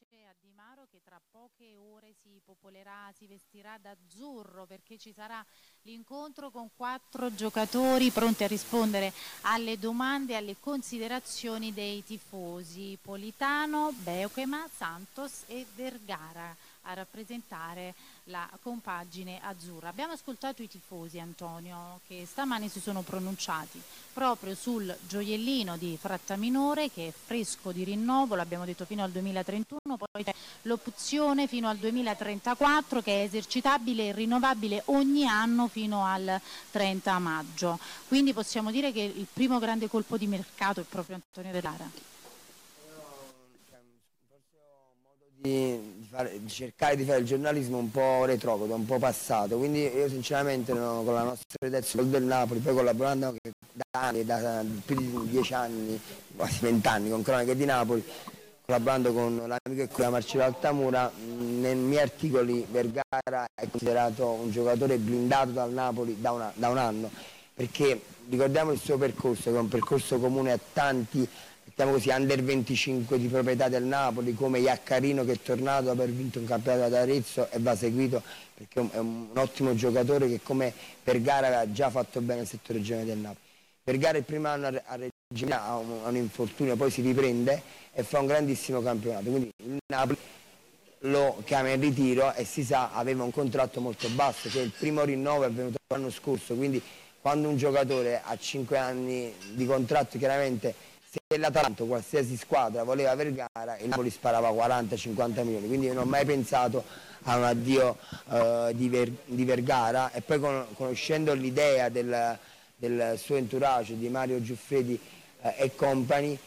a Di Maro che tra poche ore si popolerà, si vestirà d'azzurro perché ci sarà l'incontro con 4 giocatori pronti a rispondere alle domande e alle considerazioni dei tifosi: Politano, Beukema, Santos e Vergara a rappresentare la compagine azzurra. Abbiamo ascoltato i tifosi, Antonio, che stamani si sono pronunciati proprio sul gioiellino di Frattaminore che è fresco di rinnovo, l'abbiamo detto fino al 2031, poi c'è l'opzione fino al 2034 che è esercitabile e rinnovabile ogni anno fino al 30 maggio. Quindi possiamo dire che il primo grande colpo di mercato è proprio Antonio De Lara. Forse ho un modo di cercare di fare il giornalismo un po' retrogrado, un po' passato, quindi io sinceramente no, con la nostra redazione del Napoli, poi collaborando anche da anni, da più di 10 anni, quasi 20 anni con Cronache di Napoli, collaborando con l'amico e collega Marcello Altamura, nei miei articoli Vergara è considerato un giocatore blindato dal Napoli da un anno, perché ricordiamo il suo percorso, che è un percorso comune a tanti, mettiamo così, under 25 di proprietà del Napoli, come Iaccarino che è tornato dopo aver vinto un campionato ad Arezzo e va seguito perché è un ottimo giocatore che come Vergara aveva già fatto bene il settore regionale del Napoli. Vergara il primo anno a Regina ha un infortunio, poi si riprende e fa un grandissimo campionato, quindi il Napoli lo chiama in ritiro e si sa aveva un contratto molto basso, cioè il primo rinnovo è avvenuto l'anno scorso, quindi quando un giocatore ha 5 anni di contratto, chiaramente se l'Atalanta o qualsiasi squadra voleva Vergara, il Napoli sparava 40-50 milioni, quindi non ho mai pensato a un addio di Vergara, e poi conoscendo l'idea del suo entourage di Mario Giuffredi e compagni,